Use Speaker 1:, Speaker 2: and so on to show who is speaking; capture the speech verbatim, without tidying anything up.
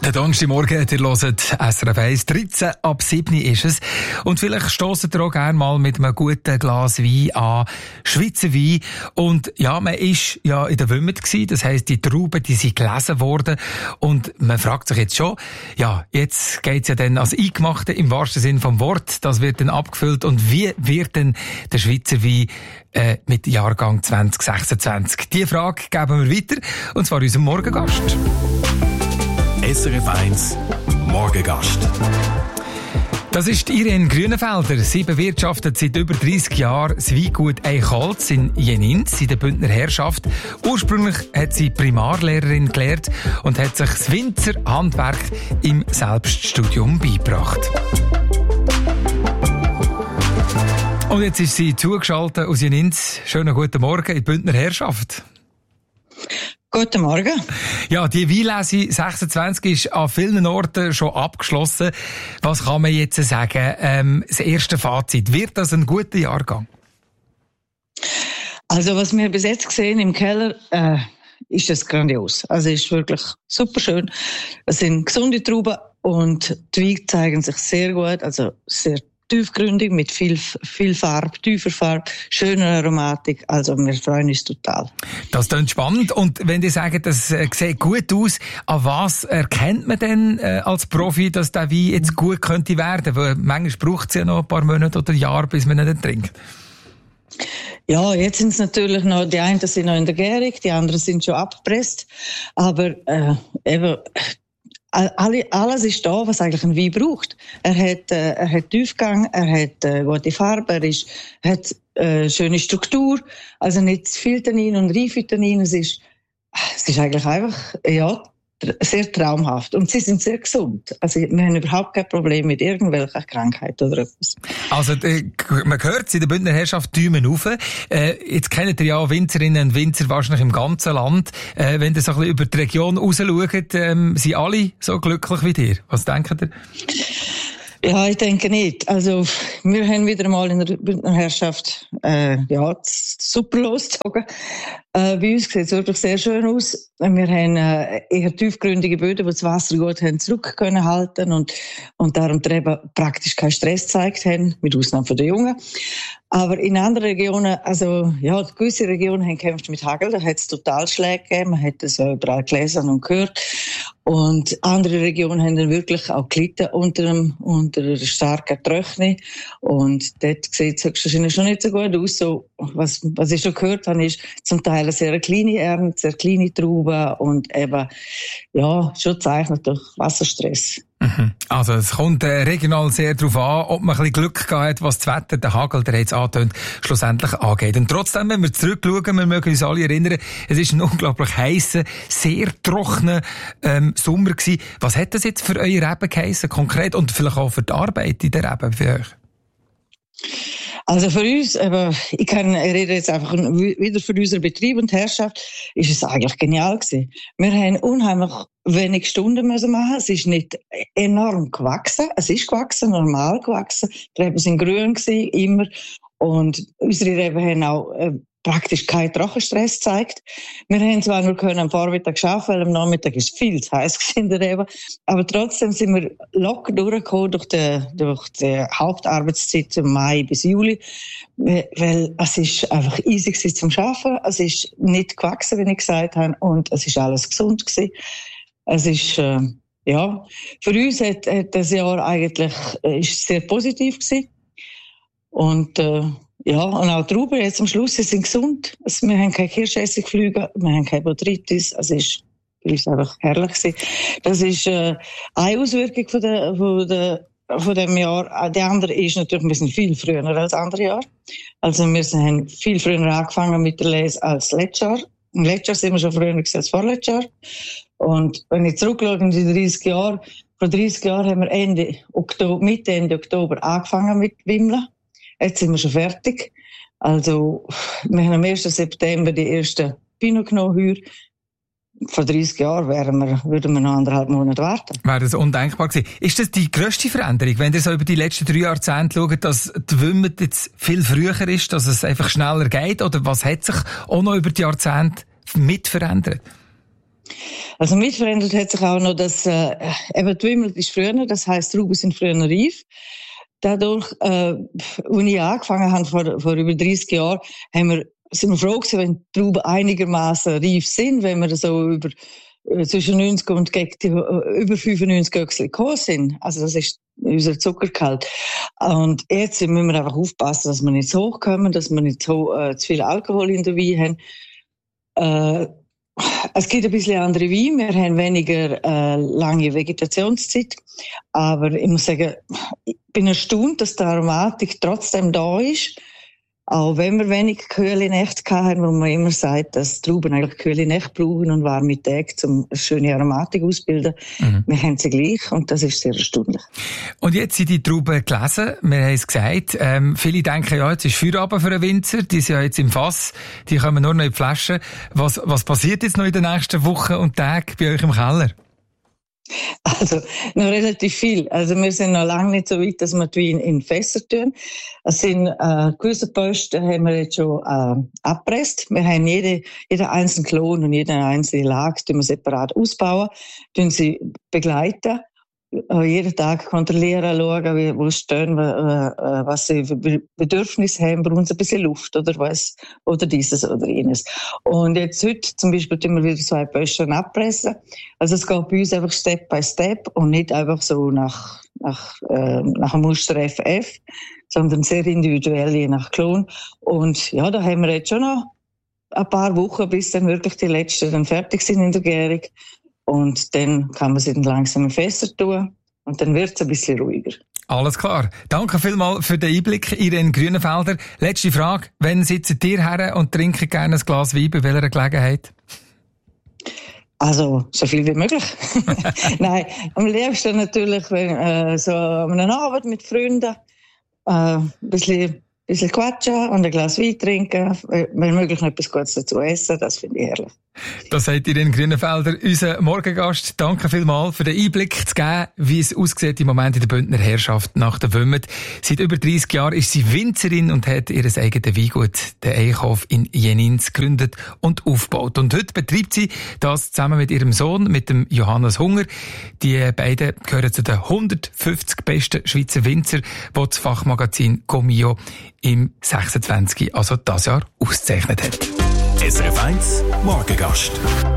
Speaker 1: Der Donnerstagmorgen, ihr hört S R F eins, dreizehn ab sieben ist es. Und vielleicht stossen ihr auch gerne mal mit einem guten Glas Wein an, Schweizer Wein. Und ja, man ist ja in der Wümmet gewesen, das heisst, die Trauben, die sind gelesen worden. Und man fragt sich jetzt schon, ja, jetzt geht's ja dann als Eingemachte im wahrsten Sinn vom Wort, das wird dann abgefüllt. Und wie wird denn der Schweizer Wein äh, mit Jahrgang zwanzig sechsundzwanzig? Diese Frage geben wir weiter, und zwar unserem Morgengast.
Speaker 2: S R F eins Morgengast.
Speaker 1: Das ist Irene Grünenfelder. Sie bewirtschaftet seit über dreissig Jahren das Weingut Eichholz in Jenins in der Bündner Herrschaft. Ursprünglich hat sie Primarlehrerin gelernt und hat sich das Winzerhandwerk im Selbststudium beigebracht. Und jetzt ist sie zugeschaltet aus Jenins. Schönen guten Morgen in die Bündner Herrschaft.
Speaker 3: Guten Morgen.
Speaker 1: Ja, die Weinlese sechsundzwanzig ist an vielen Orten schon abgeschlossen. Was kann man jetzt sagen? Ähm, das erste Fazit. Wird das ein guter Jahrgang?
Speaker 3: Also, was wir bis jetzt gesehen im Keller, äh, ist das grandios. Also, es ist wirklich super schön. Es sind gesunde Trauben und die Weine zeigen sich sehr gut. Also, sehr tiefgründig, mit viel, viel Farbe, tiefer Farbe, schöner Aromatik. Also wir freuen uns total. Das
Speaker 1: klingt spannend. Und wenn die sagen, das äh, sieht gut aus, an was erkennt man denn äh, als Profi, dass der Wein jetzt gut könnte werden? Weil manchmal braucht es ja noch ein paar Monate oder Jahre, bis man ihn trinkt.
Speaker 3: Ja, jetzt sind es natürlich noch, die einen sind noch in der Gärung, die anderen sind schon abgepresst. Aber äh, eben, alles ist da, was eigentlich ein Wein braucht. Er hat, äh, er hat Tiefgang, er hat äh, gute Farbe, er, ist, er hat äh, schöne Struktur, also nicht zu viel Tannin und reife Tannin. Es ist, es ist eigentlich einfach, ja, sehr traumhaft. Und sie sind sehr gesund. Also wir haben überhaupt kein Problem mit irgendwelcher Krankheit oder etwas.
Speaker 1: Also äh, man hört es in der Bündner Herrschaft Däumen rauf. Äh, jetzt kennt ihr ja Winzerinnen und Winzer wahrscheinlich im ganzen Land. Äh, wenn ihr so ein bisschen über die Region raus schaut, ähm, sind alle so glücklich wie ihr? Was denkt ihr?
Speaker 3: Ja, ich denke nicht. Also, wir haben wieder mal in der Bündner Herrschaft, äh, ja, super losgezogen. Äh, bei uns sieht es wirklich sehr schön aus. Wir haben äh, eher tiefgründige Böden, die das Wasser gut haben zurück können halten und, und darum die Reben praktisch keinen Stress gezeigt haben, mit Ausnahme von den Jungen. Aber in anderen Regionen, also, ja, gewisse Regionen haben gekämpft mit Hagel, da hat es total Schläge gegeben, man hat es überall gelesen und gehört. Und andere Regionen haben dann wirklich auch gelitten unter einem, unter einer starken Trockenheit. Und dort sieht es wahrscheinlich schon nicht so gut aus. So, was, was ich schon gehört habe, ist zum Teil eine sehr kleine Ernte, sehr kleine Trauben und eben, ja, schon zeichnet durch Wasserstress.
Speaker 1: Mhm. Also es kommt äh, regional sehr darauf an, ob man ein bisschen Glück gehabt hat, was das Wetter, der Hagel, der jetzt antönt, schlussendlich angeht. Und trotzdem, wenn wir zurückschauen, wir mögen uns alle erinnern, es ist ein unglaublich heißer, sehr trockener ähm, Sommer gewesen. Was hat das jetzt für eure Reben geheissen, konkret, und vielleicht auch für die Arbeit in der Reben für euch?
Speaker 3: Also für uns, aber ich kann, ich rede jetzt einfach wieder für unseren Betrieb und Herrschaft, ist es eigentlich genial gewesen. Wir haben unheimlich wenig Stunden müssen machen. Es ist nicht enorm gewachsen. Es ist gewachsen, normal gewachsen. Die Reben sind grün gewesen, immer. Und unsere Reben haben auch äh, praktisch keinen Trockenstress gezeigt. Wir haben zwar nur können am Vormittag arbeiten, weil am Nachmittag ist viel zu heiß in der Rebe, aber trotzdem sind wir locker durchgekommen durch die, durch die Hauptarbeitszeit im Mai bis Juli, weil es ist einfach easy gewesen zum Arbeiten, es ist nicht gewachsen, wie ich gesagt habe, und es ist alles gesund gewesen. Es ist, äh, ja, für uns hat, hat das Jahr eigentlich, äh, ist sehr positiv gewesen. Und, äh, ja, und auch die Trauben jetzt am Schluss, sie sind gesund. Also, wir haben keine Kirschessigflüge, wir haben keine Botrytis. Es ist für uns einfach herrlich gewesen. Das ist äh, eine Auswirkung von, der, von, der, von dem Jahr. Die andere ist natürlich, wir sind viel früher als andere Jahr. Also wir haben viel früher angefangen mit der Lese als letztes Jahr. Im letzten Jahr sind wir schon früher als vorletztes Jahr. Und wenn ich zurückschaue in die dreißig Jahre, vor dreißig Jahren haben wir Ende Oktober, Mitte Ende Oktober angefangen mit Wimmeln. Jetzt sind wir schon fertig. Also, wir haben am ersten September die ersten Pinot genommen heuer. Vor dreißig Jahren wären wir, würden wir noch anderthalb Monate warten.
Speaker 1: Wäre das undenkbar gewesen. Ist das die grösste Veränderung, wenn ihr so über die letzten drei Jahrzehnte schaut, dass die Wümmet jetzt viel früher ist, dass es einfach schneller geht? Oder was hat sich auch noch über die Jahrzehnte mit verändert?
Speaker 3: Also mit verändert hat sich auch noch, dass äh, eben die Wimmel ist früher, das heisst, die Trauben sind früher reif. Dadurch, äh, als ich angefangen habe, vor, vor über dreißig Jahren, haben wir, sind wir froh gewesen, wenn die Trauben einigermaßen reif sind, wenn wir so über äh, zwischen neunzig und gegen die, äh, über fünfundneunzig Göchsel gekommen sind. Also das ist unser Zuckergehalt. Und jetzt müssen wir einfach aufpassen, dass wir nicht so hochkommen, dass wir nicht so äh, zu viel Alkohol in der Wein haben. Äh, Es gibt ein bisschen andere Weine, wir haben weniger äh, lange Vegetationszeit, aber ich muss sagen, ich bin erstaunt, dass die Aromatik trotzdem da ist, auch wenn wir wenig kühle Nächte hatten, wo man immer sagt, dass Trauben eigentlich kühle Nächte brauchen und warme Tage, um eine schöne Aromatik auszubilden. Mhm. Wir haben sie gleich und das ist sehr erstaunlich.
Speaker 1: Und jetzt sind die Trauben gelesen, wir haben es gesagt, ähm, viele denken, ja, jetzt ist Feierabend für einen Winzer, die sind ja jetzt im Fass, die kommen nur noch in die Flaschen. Was, was passiert jetzt noch in den nächsten Wochen und Tagen bei euch im Keller?
Speaker 3: Also, noch relativ viel. Also, wir sind noch lange nicht so weit, dass wir die Weine in Fässer tun. Es sind, äh, gewisse Posten haben wir jetzt schon, äh, abgepresst. Wir haben jede, jeder einzelne Klon und jede einzelne Lage, die wir separat ausbauen, tun sie begleiten. Jeden Tag kontrollieren, schauen, wie, wo stehen, was sie für Bedürfnisse haben, brauchen sie ein bisschen Luft oder was, oder dieses oder jenes. Und jetzt heute zum Beispiel tun wir wieder zwei Böschen abpressen. Also es geht bei uns einfach Step by Step und nicht einfach so nach, nach, äh, nach dem Muster F F, sondern sehr individuell, je nach Klon. Und ja, da haben wir jetzt schon noch ein paar Wochen, bis dann wirklich die letzten dann fertig sind in der Gärung. Und dann kann man sie dann langsam in Fässer tun. Und dann wird es ein bisschen ruhiger.
Speaker 1: Alles klar. Danke vielmals für den Einblick, Irene Grünenfelder. Letzte Frage. Wann sitzt ihr her und trinkt gerne ein Glas Wein, bei welcher Gelegenheit?
Speaker 3: Also, so viel wie möglich. Nein, am liebsten natürlich, wenn, äh, so an einem Abend mit Freunden, äh, ein bisschen, bisschen quatschen und ein Glas Wein trinken, wenn möglich noch etwas Gutes dazu essen, das finde ich herrlich.
Speaker 1: Das sagt Irene Grünenfelder, unser Morgengast. Danke vielmals für den Einblick zu geben, wie es aussieht im Moment in der Bündner Herrschaft nach der Wümmet. Seit über dreißig Jahren ist sie Winzerin und hat ihr eigenes Weingut, den Eichhof in Jenins, gegründet und aufgebaut. Und heute betreibt sie das zusammen mit ihrem Sohn, mit dem Johannes Hunger. Die beiden gehören zu den hundertfünfzig besten Schweizer Winzer, die das Fachmagazin Comio im sechsundzwanzig, also das Jahr, ausgezeichnet hat.
Speaker 2: S R F eins Morgengast.